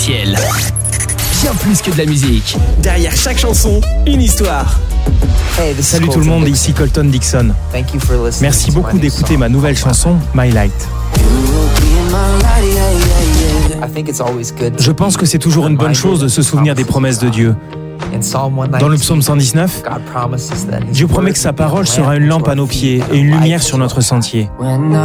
essentiel. Bien plus que de la musique. Derrière chaque chanson, une histoire. Salut tout le monde, ici Colton Dixon. Merci beaucoup d'écouter ma nouvelle chanson, My Light. Je pense que c'est toujours une bonne chose de se souvenir des promesses de Dieu. Dans le psaume 119, Dieu promet que sa parole sera une lampe à nos pieds et une lumière sur notre sentier.